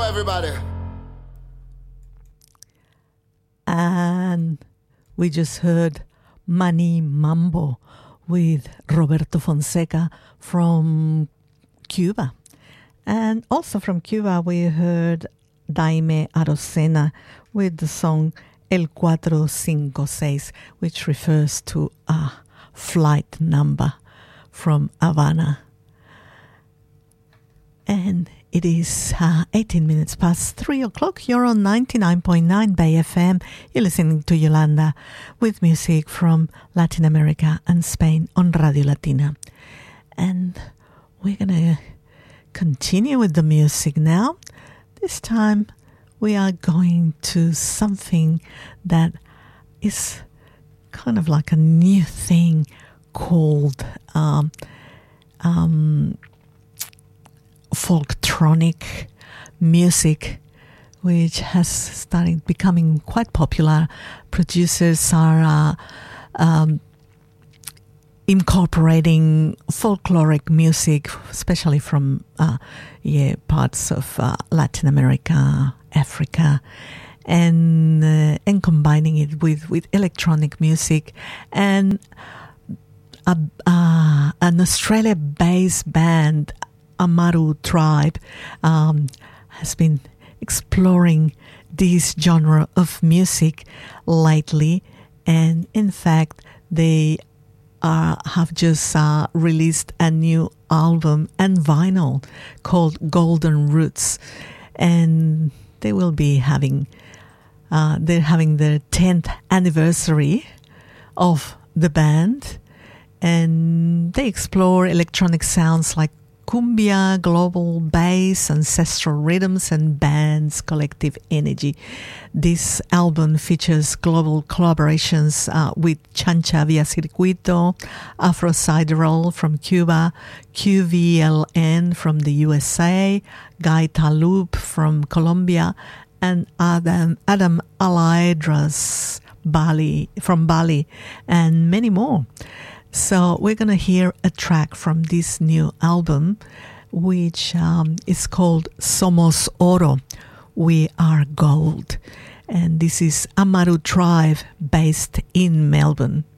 everybody. And we just heard Mani Mambo with Roberto Fonseca from Cuba. And also from Cuba, we heard Daime Arocena with the song El 456, which refers to a flight number from Havana. And it is 18 minutes past 3 o'clock. You're on 99.9 Bay FM. You're listening to Yolanda with music from Latin America and Spain on Radio Latina. And we're going to continue with the music now. This time we are going to something that is kind of like a new thing called folktronic music, which has started becoming quite popular. Producers are incorporating folkloric music, especially from parts of Latin America, Africa, and combining it with electronic music. And an Australia-based band, Amaru Tribe, has been exploring this genre of music lately, and in fact they have just released a new album and vinyl called Golden Roots, and they will be having their 10th anniversary of the band, and they explore electronic sounds like cumbia, global bass, ancestral rhythms, and band's collective energy. This album features global collaborations with Chancha Via Circuito, Afro Sideroll from Cuba, QVLN from the USA, Guy Talub from Colombia, and Adam Alaedras from Bali, and many more. So we're going to hear a track from this new album, which is called Somos Oro, We Are Gold. And this is Amaru Tribe, based in Melbourne.